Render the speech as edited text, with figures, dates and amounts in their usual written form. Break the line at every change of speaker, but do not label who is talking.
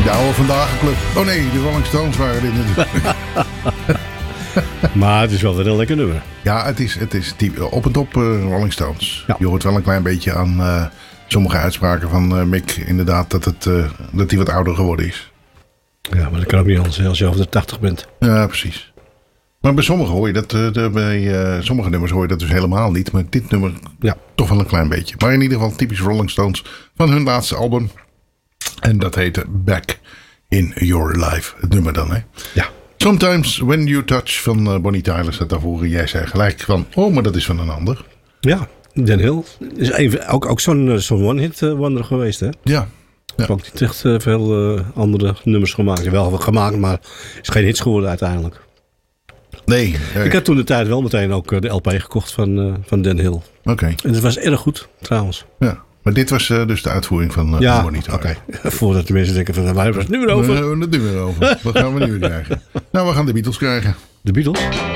De oude Vandaag Club. Oh nee, de Rolling Stones waren dit natuurlijk.
Maar het is wel weer een lekker nummer.
Ja, het is op en top Rolling Stones.
Ja.
Je hoort wel een klein beetje aan sommige uitspraken van Mick. Inderdaad, dat hij wat ouder geworden is.
Ja, maar dat kan ook niet anders als je over de 80 bent.
Ja, precies. Maar bij sommigen hoor je dat, bij sommige nummers hoor je dat dus helemaal niet. Maar dit nummer toch wel een klein beetje. Maar in ieder geval typisch Rolling Stones van hun laatste album. En dat heette Back in Your Life. Het nummer dan, hè? Ja. Sometimes When You Touch van Bonnie Tyler staat daarvoor. Jij zei gelijk van, maar dat is van een ander.
Ja, Dan Hill. Is ook zo'n one-hit wonder geweest, hè?
Ja.
Ik heb ook niet echt veel andere nummers gemaakt. Wel gemaakt, maar is geen hits geworden uiteindelijk.
Nee.
Ik had toen de tijd wel meteen ook de LP gekocht van Dan Hill.
Oké.
En het was erg goed, trouwens.
Ja. Maar dit was dus de uitvoering van Bonnie Tyler.
Oké. Voordat de mensen denken van, waar hebben we het nu weer over?
Het nu weer over. Wat gaan we nu krijgen? Nou, we gaan de Beatles krijgen.
De Beatles?